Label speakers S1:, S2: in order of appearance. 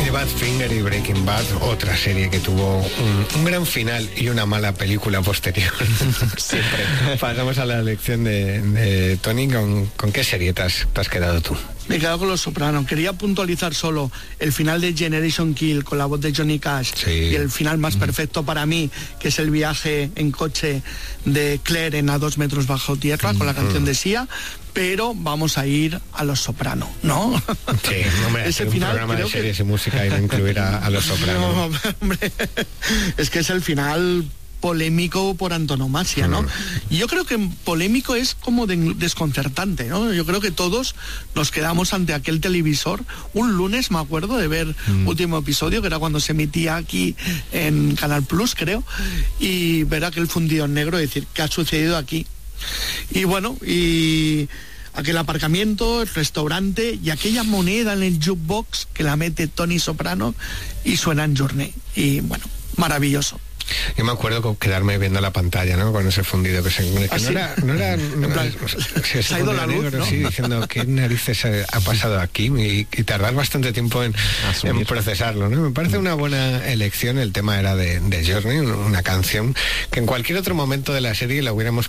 S1: Badfinger y Breaking Bad, otra serie que tuvo un gran final y una mala película posterior. Siempre. Pasamos a la elección de Tony. ¿Con qué serie te has quedado tú?
S2: Me he quedado con Los Soprano. Quería puntualizar solo el final de Generation Kill con la voz de Johnny Cash, sí, y el final más perfecto para mí, que es el viaje en coche de Claire en A 2 metros bajo tierra con la canción de Sia. Pero vamos a ir a Los Soprano, ¿no?
S1: Sí, hombre, ese final, un programa de series y música y no incluir a Los Soprano.
S2: No, hombre, es que es el final polémico por antonomasia, ¿no? Y yo creo que polémico es como desconcertante, ¿no? Yo creo que todos nos quedamos ante aquel televisor un lunes, me acuerdo de ver último episodio, que era cuando se emitía aquí en Canal Plus, creo, y ver aquel fundido en negro y decir, ¿qué ha sucedido aquí? Y bueno, y aquel aparcamiento, el restaurante y aquella moneda en el jukebox que la mete Tony Soprano y suena en Journey. Y bueno, maravilloso.
S1: Yo me acuerdo con quedarme viendo la pantalla, ¿no? Con ese fundido que no era
S2: se ha ido la luz, ¿no?
S1: Sí, diciendo qué narices ha pasado aquí y tardar bastante tiempo en procesarlo, ¿no? Me parece una buena elección. El tema era de Journey, una canción que en cualquier otro momento de la serie la hubiéramos